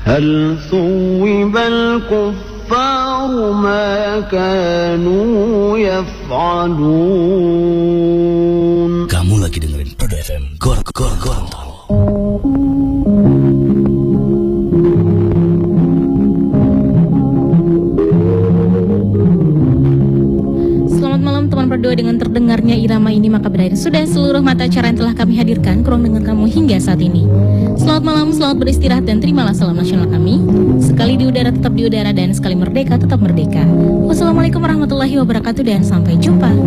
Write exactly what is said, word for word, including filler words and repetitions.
هل ثوب الكفار ما كانوا يفعلون. Kamu lagi dengerin Prodo F M, Gorontalo. Selamat malam teman Prodo, dengan terdengarnya irama ini maka berakhir sudah seluruh mata acara yang telah kami hadirkan ke ruang dengar kamu hingga saat ini. Selamat malam, selamat beristirahat dan terimalah salam nasional kami. Sekali di udara tetap di udara dan sekali merdeka tetap merdeka. Wassalamualaikum warahmatullahi wabarakatuh dan sampai jumpa.